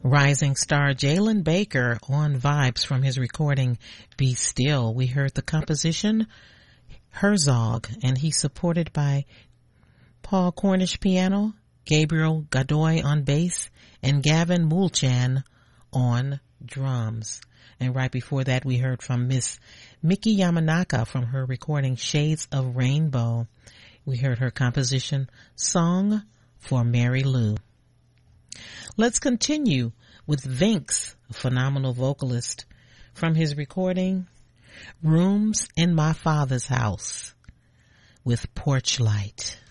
Rising star Jalen Baker on vibes from his recording Be Still. We heard the composition Herzog, and he's supported by Paul Cornish piano, Gabriel Godoy on bass, and Gavin Mulchan on drums. And right before that we heard from Miss Miki Yamanaka from her recording Shades of Rainbow. We heard her composition Song for Mary Lou. Let's continue with Vinx, a phenomenal vocalist, from his recording Rooms in My Father's House with Porch Light.